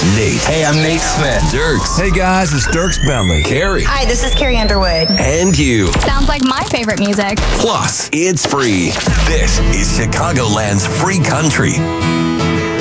Nate. Hey, I'm Nate Smith. Dirks. Hey guys, it's Dirks Bentley. Carrie. Hi, this is Carrie Underwood. And you. Sounds like my favorite music. Plus, it's free. This is Chicagoland's free country.